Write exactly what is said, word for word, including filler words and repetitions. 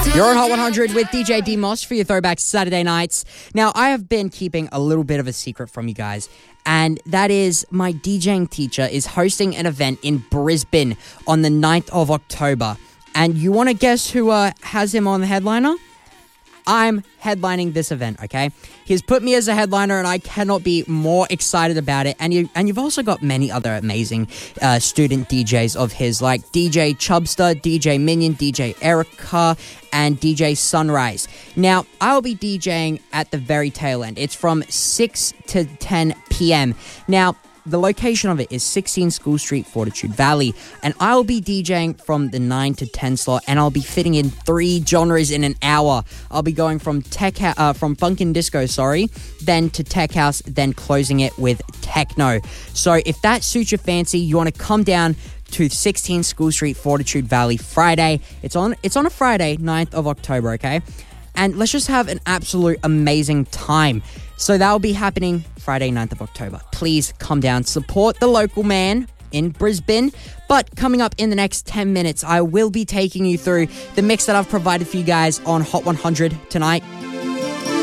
You're on Hot one hundred with D J D-Moss for your Throwback Saturday nights. Now, I have been keeping a little bit of a secret from you guys, and that is my DJing teacher is hosting an event in Brisbane on the ninth of October. And you want to guess who uh, has him on the headliner? I'm headlining this event, okay? He's put me as a headliner, and I cannot be more excited about it. And, you, and you've also got many other amazing uh, student D Js of his, like D J Chubster, D J Minion, D J Erica, and D J Sunrise. Now, I'll be DJing at the very tail end. It's from six to ten p.m. Now, the location of it is sixteen School Street, Fortitude Valley, and I'll be DJing from the nine to ten slot, and I'll be fitting in three genres in an hour. I'll be going from tech, ha- uh, from funk and disco, sorry, then to tech house, then closing it with techno. So if that suits your fancy, you want to come down to sixteen School Street, Fortitude Valley, Friday. It's on, it's on a Friday, ninth of October, okay? And let's just have an absolute amazing time. So that will be happening Friday, ninth of October. Please come down, support the local man in Brisbane. But coming up in the next ten minutes, I will be taking you through the mix that I've provided for you guys on Hot one hundred tonight.